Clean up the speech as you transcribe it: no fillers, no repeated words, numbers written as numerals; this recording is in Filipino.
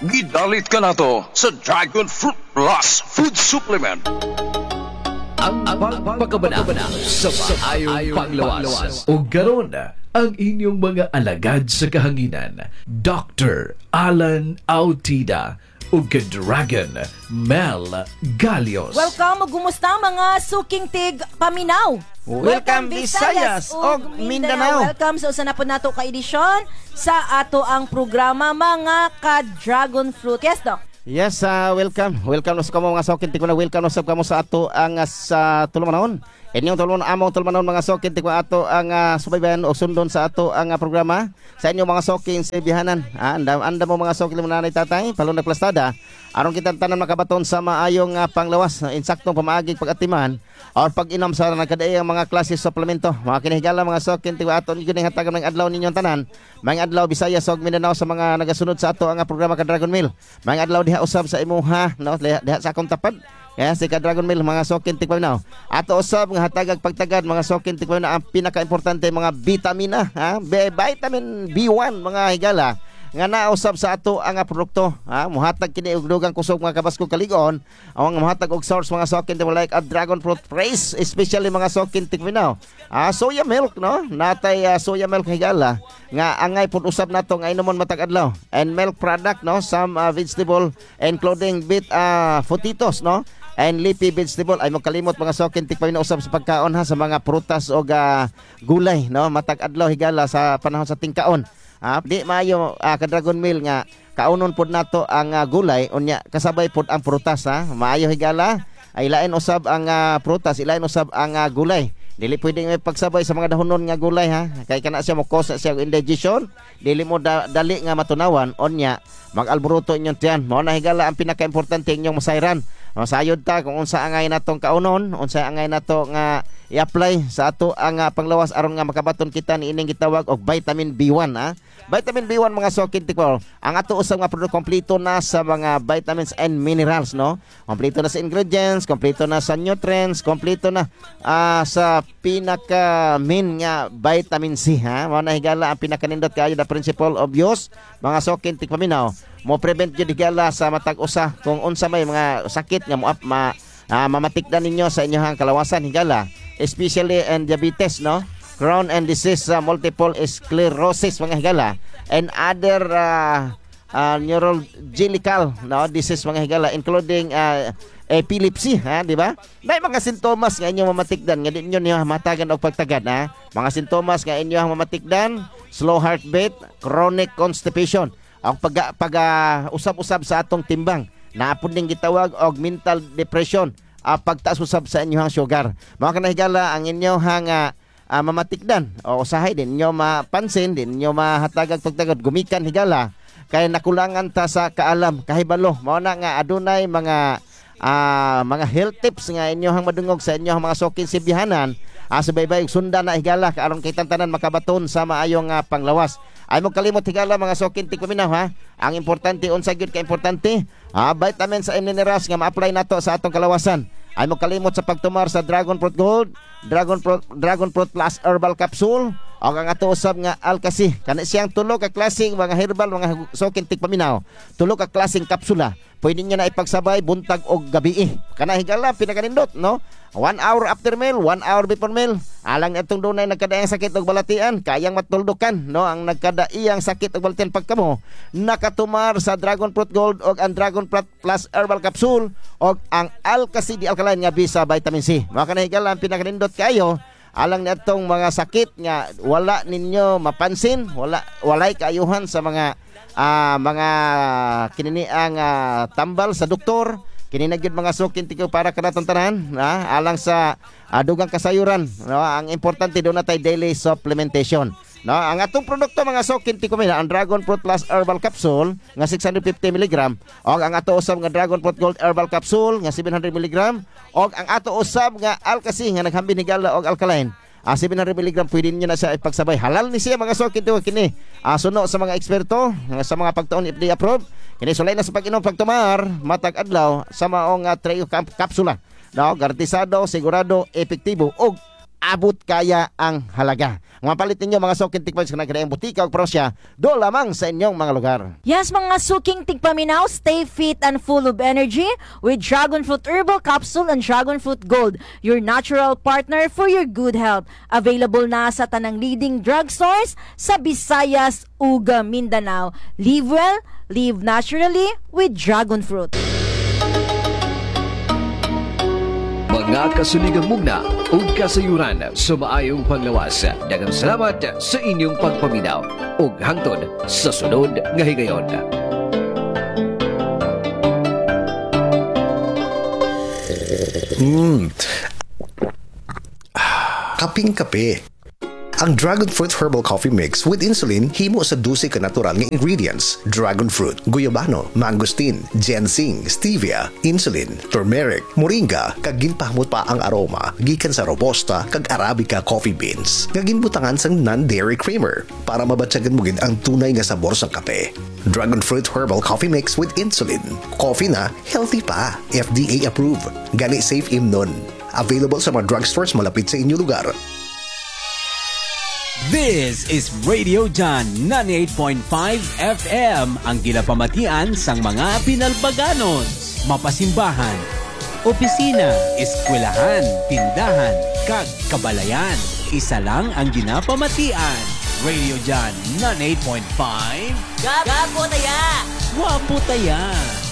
Gidalit ka na to sa Dragon Fruit Plus Food Supplement. Ang pagpakabana sa maayong panglawas. O garon ang inyong mga alagad sa kahanginan, Dr. Alan Autida o Dragon Mel Galios. Welcome, gumusta mga suking tig paminaw. Welcome Visayas ug Mindanao. Welcome sa usa na po nato ka edisyon sa ato ang programa mga ka-Dragon Fruit. Yes, Doc? Yes, welcome. Welcome sa kamo mga sokin tikuna. Welcome sa kamo sa ato ang sa tulumanon. Inyong tulumanon mga sokin tikuna ato ang subaybayan o sundon sa ato ang programa. Sa inyo mga sokin sa bihanan. Anda mo mga sokin mo nanay tatay palong nagplastada. Aron kita tanan makabaton sa maayong panglawas, insaktong pamaagig pag-atiman or pag-inom sa nagkadaay ang mga klase suplemento. Mga kinahigala mga sokin tikuna ato ninyo ning hatagan ng adlaw ninyong tanan. Mga adlaw Visayas ug Mindanao sa mga nagasunod sa ato ang programa ka Dragon Meal. Mga adlaw diha usab sa imuha no diha sa akong tapad. Kaya si ka Dragon Meal mga sokin tikpaminaw. Ato usab nga hatagag pagtagad mga sokin tikpaminaw ang pinaka-importante mga vitamina, vitamin B1 mga higala nga nausab sa ato ang produkto, muhatag kini og dugang kusog mga kabaskog kaligon, ang muhatag og source mga sokin tikpaminaw like a dragon fruit praise, especially mga sokin tikpaminaw. Soya milk no, natay soya milk higala nga angay pud usab nato nga inomon matag adlaw, and milk product no, some vegetable including potatoes no, and leafy vegetable. Ay mo kalimot mga sokin tikpay na usab sa pagkaon ha sa mga prutas o gulay no, matag adlaw higala sa panahon sa tingkaon. Di maayo ka Dragon Meal nga kaunon pod nato ang gulay unya kasabay pod ang prutas ha. Maayo higala ay lain usab ang prutas, ilain usab ang gulay. Dili pwedeng may pagsabay sa mga dahonon nga gulay ha. Kay kana siya mo cause siya indigestion, dili mo dali nga matunawan unya mag-alboroto inyong tiyan. Mao na higala ang pinaka-importante inyong masayran. Masayod ta kung unsa angay natong kaunon, unsa angay nato nga i-apply sa ato ang panglawas aron nga makabaton kita ni ining gitawag og vitamin B1 ha. Vitamin B1 mga sokin tikol. Ang ato usab nga produkto kompleto na sa mga vitamins and minerals no. Kompleto na sa ingredients, kompleto na sa nutrients, kompleto na sa pinaka main nga vitamin C ha. Mao na higala ang pinakanindot kaayo the principle of use mga sokin tikpaminaw. Mo prevent jud higala sa matag usa kung unsa may mga sakit nga mamatikdan ninyo sa inyong kalawasan higala, especially and diabetes no, Crohn and disease, multiple sclerosis mga higala, and other neurological no disease mga higala including epilepsy ha, di ba? May mga sintomas nga inyong mamatikdan nga di inyo matagan og pagtagad ha. Mga sintomas nga inyong mamatikdan: slow heartbeat, chronic constipation, ang usab-usab sa atong timbang, naapod ning gitawag og mental depression, pagtaas usab sa inyong sugar. Mga kanahigala ang inyong mamatikdan o usahay din inyo mapansin, din inyo mahatagag pagtagad gumikan higala kay nakulangan ta sa kaalam kahibalo. Mao na nga adunay mga health tips nga inyong madungog sa inyong mga sokin sibihanan. Subaybay sundan na higala aron kay tantanan makabaton sa maayong panglawas. Ay mo kalimot higala mga sokin tikpaminaw ha. Ang importante unsa gyud ka importante, vitamins and minerals nga ma-apply nato sa atong kalawasan. Ay mo kalimot sa pagtumar sa Dragon Fruit Gold, Dragon Fruit Plus Herbal Capsule o ang ato usab nga Alkasi. Kana siyang tulo ka klaseng mga herbal mga sokin tikpaminaw. Tulo ka klaseng kapsula. Pwede niyo na ipagsabay buntag og gabi. Kana higala pinakanindot no. 1 hour after meal, 1 hour before meal. Alang itong dunay nagkadaiyang sakit og balatian, kayang matuldukan no ang nagkadaiyang sakit og balatian pagkamo nakatumar sa Dragon Fruit Gold og ang Dragon Fruit Plus Herbal Capsule og ang Alkasi di alkaline nga bisa vitamin C. Mao kana higala ang pinakanindot kayo alang nitong mga sakit nga wala ninyo mapansin, walay kaayuhan sa mga kininiang tambal sa doktor. Kini na gyud mga sokin tikaw para kanatong tanan alang sa dugang kasayuran no. Ang importante do natay daily supplementation no. Ang atong produkto mga sokin tikaw ang Dragon Fruit Plus Herbal Capsule nga 650 mg o ang ato usab nga Dragon Fruit Gold Herbal Capsule nga 700 mg o ang ato usab nga Alkasi nga naghambin higala og alkaline 700 mg. Pwede niyo na siya ipagsabay. Halal ni siya mga sokin to kini. Suno sa mga eksperto sa mga pagtuon FDA approved. Kini sulay na sa pag-inom pagtumar matag adlaw sa maong tray kapsula. No, garantisado, sigurado, epektibo ug abot kaya ang halaga. Ang mapalit ninyo mga suking tikman sa nagkadaang butika o prosya, do lamang sa inyong mga lugar. Yes, mga suking tigpaminaw, stay fit and full of energy with Dragon Fruit Herbal Capsule and Dragon Fruit Gold, your natural partner for your good health. Available na sa tanang leading drugstores sa Visayas, Uga, Mindanao. Live well, live naturally with Dragon Fruit. Mga kasuligang mugna o kasayuran sa maayong panglawas. Daghang salamat sa inyong pagpaminaw ug hangtod sa sunod nga higayon. Kaping-kape. Ang Dragon Fruit Herbal Coffee Mix with Insulin himo sa 12 ka natural nga ingredients: dragon fruit, guyabano, mangosteen, ginseng, stevia, insulin, turmeric, moringa, kag ginpahmot pa ang aroma gikan sa robusta kag arabica coffee beans nga ginbutangan sang non-dairy creamer para mabatyagan mo gid ang tunay nga sabor sa kape. Dragon Fruit Herbal Coffee Mix with Insulin. Coffee na healthy pa. FDA approved. Gani safe imnon. Available sa mga drugstores malapit sa inyong lugar. This is Radio John 98.5 FM, ang ginapamatian sang mga Pinalbaganos, mapasimbahan, opisina, eskwelahan, tindahan, kag kabalayan. Isa lang ang ginapamatian. Radio John 98.5 Gapo taya! Wapo taya!